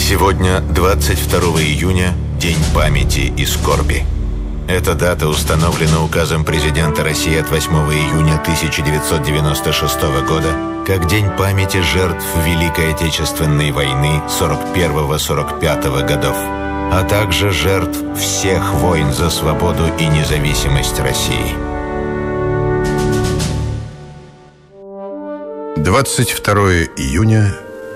Сегодня 22 июня, День памяти и скорби. Эта дата установлена указом президента России от 8 июня 1996 года как День памяти жертв Великой Отечественной войны 41-45 годов, а также жертв всех войн за свободу и независимость России. 22 июня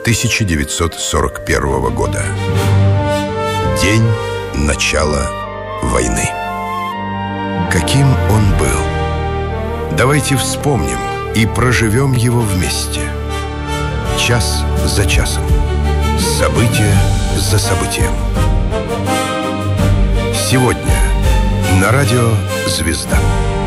1941 года. День начала войны. Каким он был? Давайте вспомним и проживем его вместе. Час за часом. Событие за событием. Сегодня на радио «Звезда».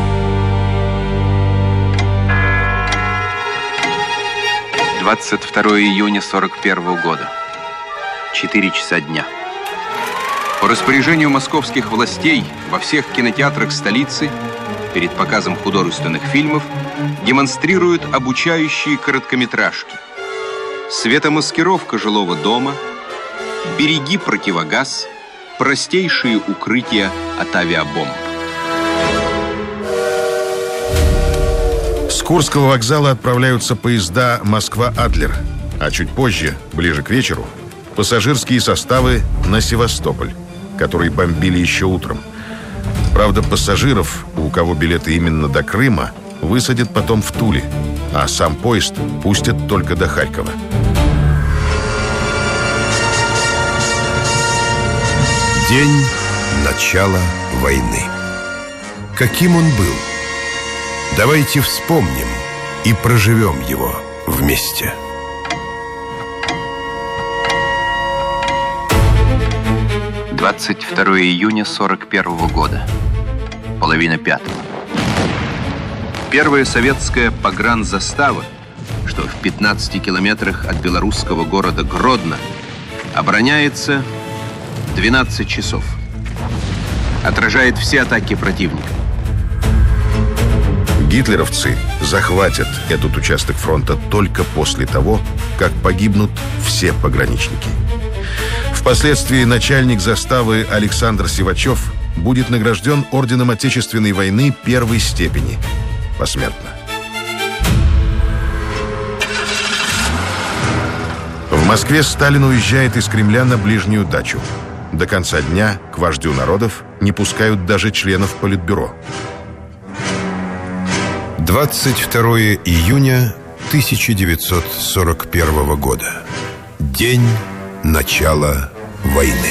— 22 июня 1941 года. 4 часа дня. По распоряжению московских властей во всех кинотеатрах столицы перед показом художественных фильмов демонстрируют обучающие короткометражки. Светомаскировка жилого дома, береги противогаз, простейшие укрытия от авиабомб. С Курского вокзала отправляются поезда Москва-Адлер, а чуть позже, ближе к вечеру, пассажирские составы на Севастополь, который бомбили еще утром. Правда, пассажиров, у кого билеты именно до Крыма, высадят потом в Туле, а сам поезд пустят только до Харькова. День начала войны. Каким он был? Давайте вспомним и проживем его вместе. — 22 июня 1941 года. Половина пятого. Первая советская погранзастава, что в 15 километрах от белорусского города Гродно, обороняется 12 часов. Отражает все атаки противника. Гитлеровцы захватят этот участок фронта только после того, как погибнут все пограничники. Впоследствии начальник заставы Александр Сивачев будет награжден орденом Отечественной войны первой степени посмертно. В Москве Сталин уезжает из Кремля на ближнюю дачу. До конца дня к вождю народов не пускают даже членов Политбюро. 22 июня 1941 года. День начала войны.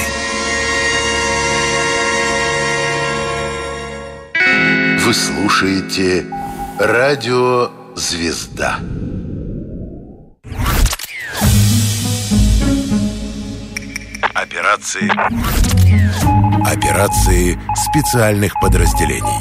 Вы слушаете радио «Звезда». Операции специальных подразделений.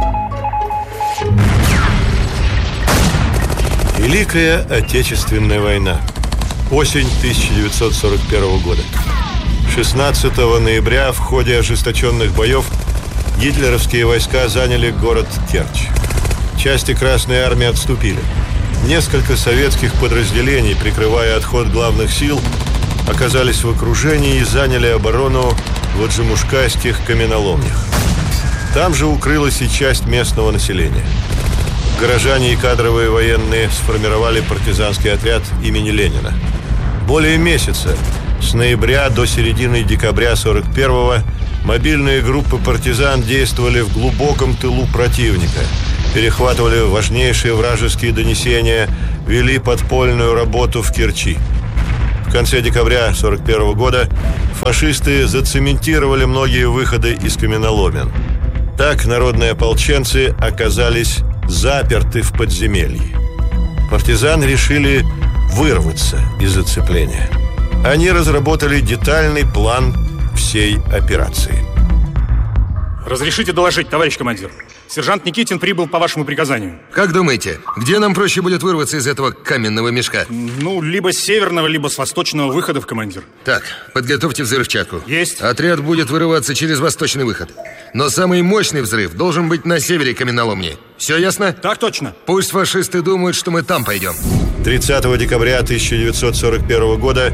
Великая Отечественная война. Осень 1941 года. 16 ноября в ходе ожесточенных боев гитлеровские войска заняли город Керчь. Части Красной армии отступили. Несколько советских подразделений, прикрывая отход главных сил, оказались в окружении и заняли оборону в аджимушкайских каменоломнях. Там же укрылась и часть местного населения. Горожане и кадровые военные сформировали партизанский отряд имени Ленина. Более месяца, с ноября до середины декабря 41-го, мобильные группы партизан действовали в глубоком тылу противника, перехватывали важнейшие вражеские донесения, вели подпольную работу в Керчи. В конце декабря 1941 года фашисты зацементировали многие выходы из каменоломен. Так народные ополченцы оказались заперты в подземелье. Партизаны решили вырваться из оцепления. Они разработали детальный план всей операции. Разрешите доложить, товарищ командир. Сержант Никитин прибыл по вашему приказанию. Как думаете, где нам проще будет вырваться из этого каменного мешка? Ну, либо с северного, либо с восточного выходов, командир. Так, подготовьте взрывчатку. Есть. Отряд будет вырываться через восточный выход. Но самый мощный взрыв должен быть на севере каменоломни. Все ясно? Так точно. Пусть фашисты думают, что мы там пойдем. 30 декабря 1941 года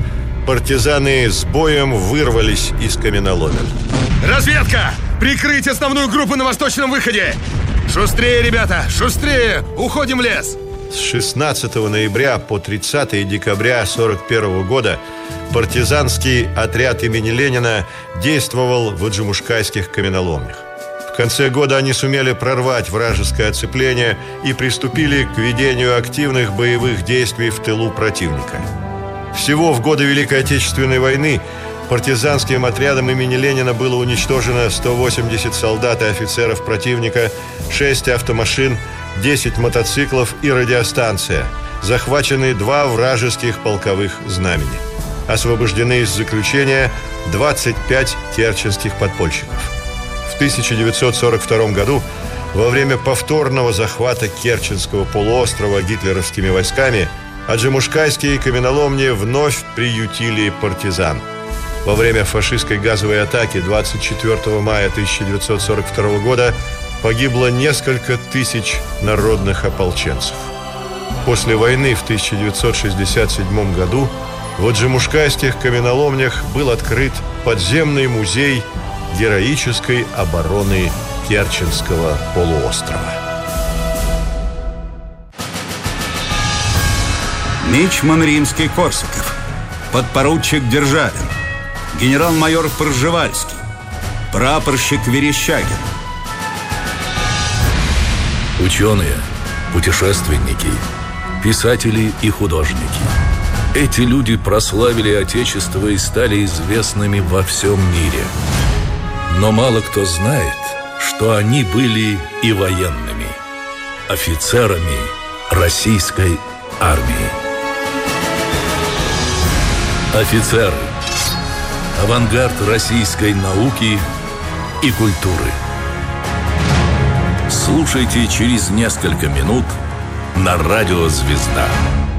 партизаны с боем вырвались из каменоломен. Разведка! Прикрыть основную группу на восточном выходе! Шустрее, ребята, шустрее! Уходим в лес! С 16 ноября по 30 декабря 1941 года партизанский отряд имени Ленина действовал в аджимушкайских каменоломнях. В конце года они сумели прорвать вражеское оцепление и приступили к ведению активных боевых действий в тылу противника. Всего в годы Великой Отечественной войны партизанским отрядом имени Ленина было уничтожено 180 солдат и офицеров противника, 6 автомашин, 10 мотоциклов и радиостанция. Захвачены 2 вражеских полковых знамени. Освобождены из заключения 25 керченских подпольщиков. В 1942 году, во время повторного захвата Керченского полуострова гитлеровскими войсками, аджимушкайские каменоломни вновь приютили партизан. Во время фашистской газовой атаки 24 мая 1942 года погибло несколько тысяч народных ополченцев. После войны в 1967 году в аджимушкайских каменоломнях был открыт подземный музей героической обороны Керченского полуострова. Мичман Римский-Корсаков, подпоручик Державин, генерал-майор Пржевальский, прапорщик Верещагин. Ученые, путешественники, писатели и художники. Эти люди прославили Отечество и стали известными во всем мире. Но мало кто знает, что они были и военными, офицерами российской армии. Офицеры – авангард российской науки и культуры. Слушайте через несколько минут на радио «Звезда».